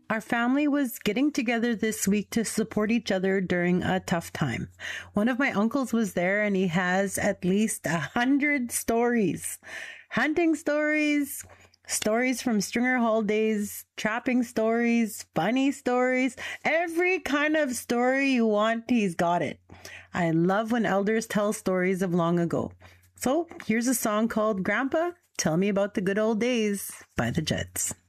Our family was getting together this week to support each other during a tough time. One of my uncles was there and he has at least 100 stories. Hunting stories, stories from Stringer holidays, trapping stories, funny stories, every kind of story you want, he's got it. I love when elders tell stories of long ago. So here's a song called Grandpa, Tell Me About the Good Old Days by the Judds.